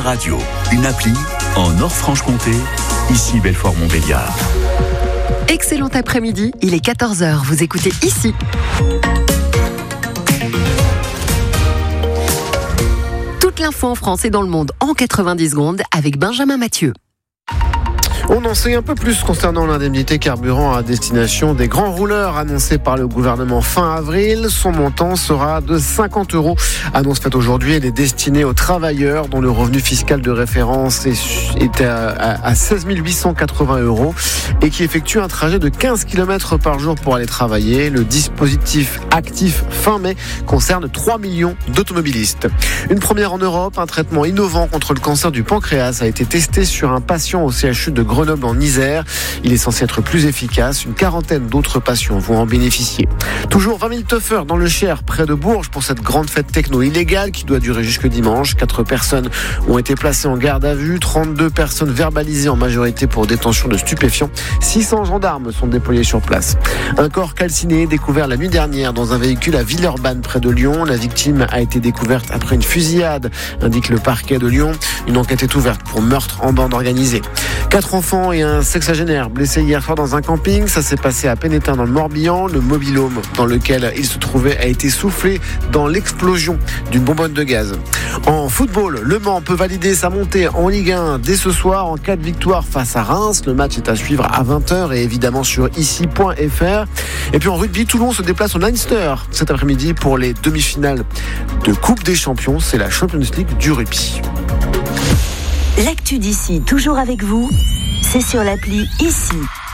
radio, une appli en Nord-Franche-Comté, ici Belfort-Montbéliard. Excellent après-midi, il est 14h, vous écoutez ici. Toute l'info en France et dans le monde en 90 secondes avec Benjamin Mathieu. On en sait un peu plus concernant l'indemnité carburant à destination des grands rouleurs annoncée par le gouvernement fin avril. Son montant sera de 50 €. Annonce faite aujourd'hui, elle est destinée aux travailleurs dont le revenu fiscal de référence est à 16 880 € et qui effectuent un trajet de 15 km par jour pour aller travailler. Le dispositif actif fin mai concerne 3 millions d'automobilistes. Une première en Europe, un traitement innovant contre le cancer du pancréas a été testé sur un patient au CHU de Grenoble en Isère. Il est censé être plus efficace. Une quarantaine d'autres patients vont en bénéficier. Toujours 20 000 teufeurs dans le Cher, près de Bourges, pour cette grande fête techno illégale qui doit durer jusque dimanche. 4 personnes ont été placées en garde à vue, 32 personnes verbalisées en majorité pour détention de stupéfiants. 600 gendarmes sont déployés sur place. Un corps calciné découvert la nuit dernière dans un véhicule à Villeurbanne, près de Lyon. La victime a été découverte après une fusillade, indique le parquet de Lyon. Une enquête est ouverte pour meurtre en bande organisée. 4 enfants et un sexagénaire blessés hier soir dans un camping. Ça s'est passé à Pénétin dans le Morbihan. Le mobil-home dans lequel il se trouvait a été soufflé dans l'explosion d'une bonbonne de gaz. En football, Le Mans peut valider sa montée en Ligue 1 dès ce soir en cas de victoire face à Reims. Le match est à suivre à 20h et évidemment sur ici.fr. Et puis en rugby, Toulon se déplace au Leinster cet après-midi pour les demi-finales de Coupe des Champions. C'est la Champions League du rugby. L'actu d'ici, toujours avec vous, c'est sur l'appli ici.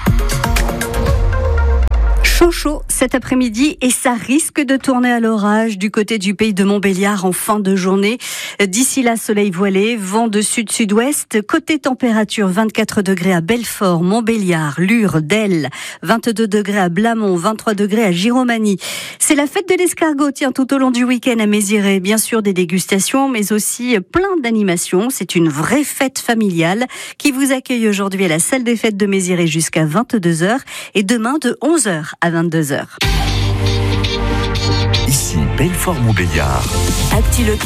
Chaud cet après-midi et ça risque de tourner à l'orage du côté du pays de Montbéliard en fin de journée. D'ici là, soleil voilé, vent de sud-sud-ouest. Côté température, 24 degrés à Belfort, Montbéliard, Lure, Delle, 22 degrés à Blamont, 23 degrés à Giromagny. C'est la fête de l'escargot, tout au long du week-end à Méziré. Bien sûr, des dégustations, mais aussi plein d'animations. C'est une vraie fête familiale qui vous accueille aujourd'hui à la salle des fêtes de Méziré jusqu'à 22h et demain de 11h à 22h. Ici Belfort-Montbéliard. Actu